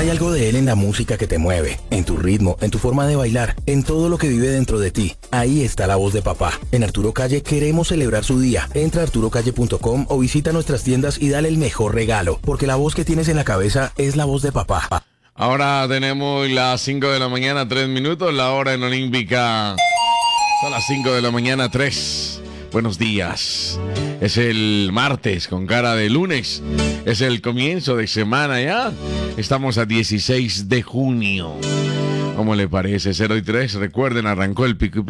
Hay algo de él en la música que te mueve, en tu ritmo, en tu forma de bailar, en todo lo que vive dentro de ti. Ahí está la voz de papá. En Arturo Calle queremos celebrar su día. Entra a arturocalle.com o visita nuestras tiendas y dale el mejor regalo, porque la voz que tienes en la cabeza es la voz de papá. Ahora tenemos las 5 de la mañana, 3 minutos, la hora en Olímpica. Son las 5 de la mañana, 3. Buenos días. Es el martes con cara de lunes. Es el comienzo de semana ya. Estamos a 16 de junio. ¿Cómo le parece? 0 y 3. Recuerden, arrancó el pico.